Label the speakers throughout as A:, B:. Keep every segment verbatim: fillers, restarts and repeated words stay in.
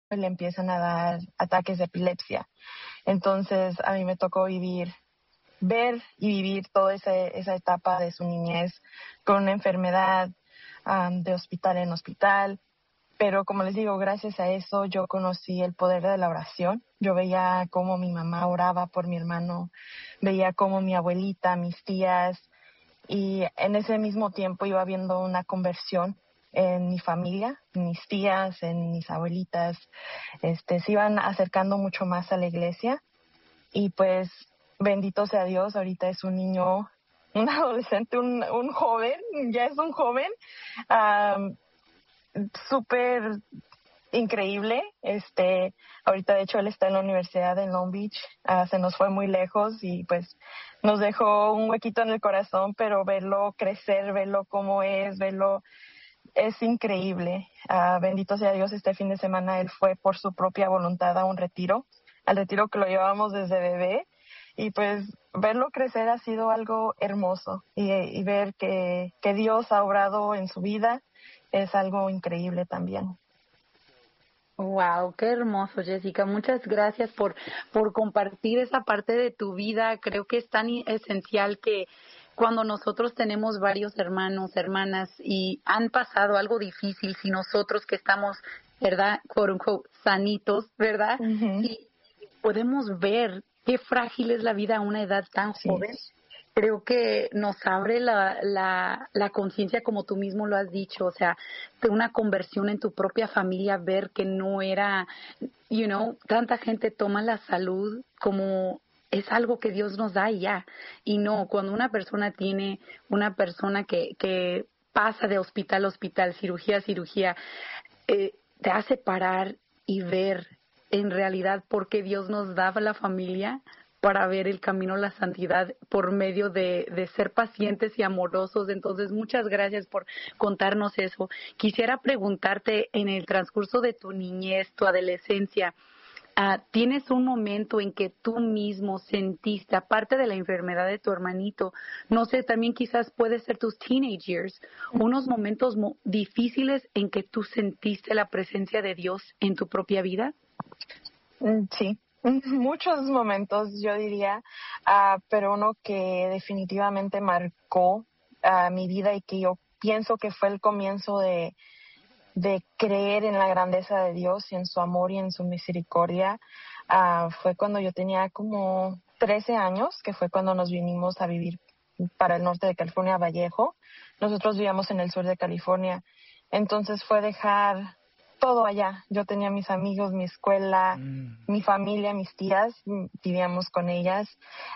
A: le empiezan a dar ataques de epilepsia. Entonces a mí me tocó vivir, ver y vivir toda esa, esa etapa de su niñez con una enfermedad um, de hospital en hospital. Pero como les digo, gracias a eso yo conocí el poder de la oración. Yo veía cómo mi mamá oraba por mi hermano, veía cómo mi abuelita, mis tías, y en ese mismo tiempo iba viendo una conversión en mi familia, en mis tías, en mis abuelitas. Este, se iban acercando mucho más a la iglesia y pues bendito sea Dios, ahorita es un niño, un adolescente, un, un joven, ya es un joven, um, súper increíble. Este, ahorita de hecho él está en la universidad en Long Beach. Uh, se nos fue muy lejos y pues nos dejó un huequito en el corazón, pero verlo crecer, verlo cómo es, verlo es increíble. Uh, bendito sea Dios, este fin de semana él fue por su propia voluntad a un retiro, al retiro que lo llevábamos desde bebé, y pues verlo crecer ha sido algo hermoso, y, y ver que, que Dios ha obrado en su vida es algo increíble también.
B: Wow, qué hermoso, Jessica. Muchas gracias por por compartir esa parte de tu vida. Creo que es tan i- esencial que cuando nosotros tenemos varios hermanos, hermanas y han pasado algo difícil, si nosotros que estamos, ¿verdad? Quote unquote, sanitos, ¿verdad?
A: Uh-huh.
B: Y podemos ver qué frágil es la vida a una edad tan
A: Sí,
B: joven. Creo que nos abre la, la, la conciencia, como tú mismo lo has dicho, o sea, de una conversión en tu propia familia, ver que no era, you know, tanta gente toma la salud como es algo que Dios nos da y ya. Y no, cuando una persona tiene una persona que, que pasa de hospital a hospital, cirugía a cirugía, eh, te hace parar y ver en realidad por qué Dios nos daba la familia para ver el camino a la santidad por medio de, de ser pacientes y amorosos. Entonces, muchas gracias por contarnos eso. Quisiera preguntarte, en el transcurso de tu niñez, tu adolescencia, Uh, ¿tienes un momento en que tú mismo sentiste, aparte de la enfermedad de tu hermanito, no sé, también quizás puede ser tus teenage years, unos momentos mo- difíciles en que tú sentiste la presencia de Dios en tu propia vida?
A: Mm, sí, muchos momentos yo diría, uh, pero uno que definitivamente marcó uh, mi vida y que yo pienso que fue el comienzo de, de creer en la grandeza de Dios y en su amor y en su misericordia, uh, fue cuando yo tenía como trece años, que fue cuando nos vinimos a vivir para el norte de California, Vallejo. Nosotros vivíamos en el sur de California, entonces fue dejar todo allá. Yo tenía mis amigos, mi escuela, mm. mi familia, mis tías, vivíamos con ellas,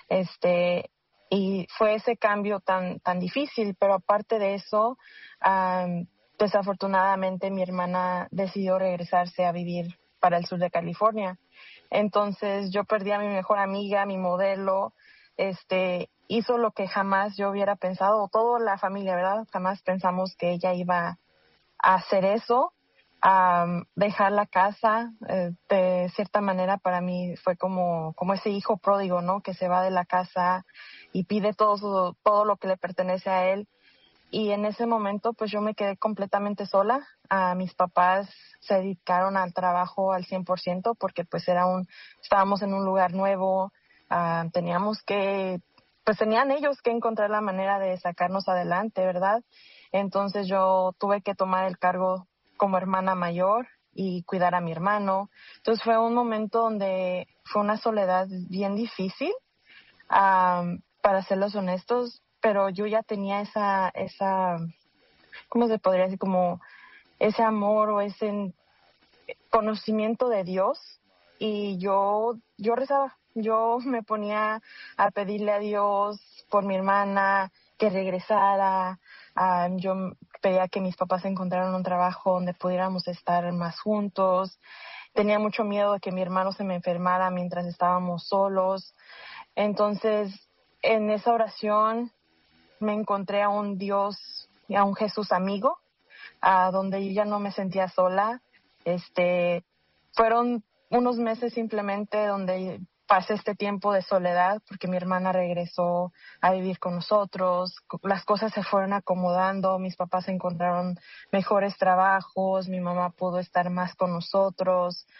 A: este, y fue ese cambio tan tan difícil, pero aparte de eso, um, desafortunadamente mi hermana decidió regresarse a vivir para el sur de California. Entonces yo perdí a mi mejor amiga, mi modelo, este, hizo lo que jamás yo hubiera pensado, o toda la familia, ¿verdad? Jamás pensamos que ella iba a hacer eso, a um, dejar la casa. Eh, de cierta manera para mí fue como, como ese hijo pródigo, ¿no? Que se va de la casa y pide todo, su, todo lo que le pertenece a él. Y en ese momento pues yo me quedé completamente sola. A mis papás se dedicaron al trabajo al cien por ciento porque pues era un, estábamos en un lugar nuevo, uh, teníamos que, pues tenían ellos que encontrar la manera de sacarnos adelante, ¿verdad? Entonces yo tuve que tomar el cargo como hermana mayor y cuidar a mi hermano. Entonces fue un momento donde fue una soledad bien difícil, um, para serlos honestos, pero yo ya tenía esa, esa, ¿cómo se podría decir? Como ese amor o ese conocimiento de Dios, y yo, yo rezaba, yo me ponía a pedirle a Dios por mi hermana que regresara. Um, yo pedía que mis papás encontraran un trabajo donde pudiéramos estar más juntos. Tenía mucho miedo de que mi hermano se me enfermara mientras estábamos solos. Entonces, en esa oración me encontré a un Dios y a un Jesús amigo, a donde yo ya no me sentía sola. Este, fueron unos meses simplemente donde pasé este tiempo de soledad porque mi hermana regresó a vivir con nosotros, las cosas se fueron acomodando, mis papás encontraron mejores trabajos, mi mamá pudo estar más con nosotros.